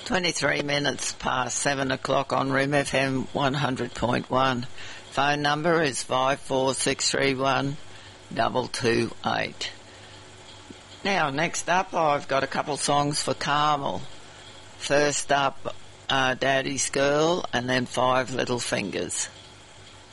23 minutes past 7 o'clock on Room FM 100.1. Phone number is 54631 228. Now, next up, I've got a couple songs for Carmel. First up, Daddy's Girl, and then Five Little Fingers.